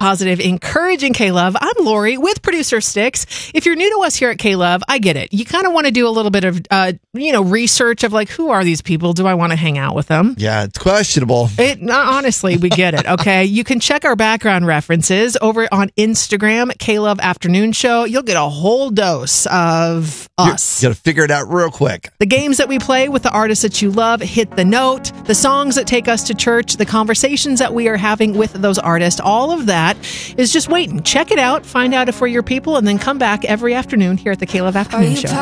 positive, encouraging K-Love. I'm Lori with producer Sticks. If you're new to us here at K-Love, I get it. You kind of want to do a little bit of, research of like, who are these people? Do I want to hang out with them? Yeah, it's questionable. Honestly, we get it. Okay. You can check our background references over on Instagram, K-Love Afternoon Show. You'll get a whole dose of us. You got to figure it out real quick. The games that we play with the artists that you love, Hit the Note, the songs that take us to church, the conversations that we are having with those artists, all of that is just waiting. Check it out, find out if we're your people, and then come back every afternoon here at the K-Love Afternoon Show.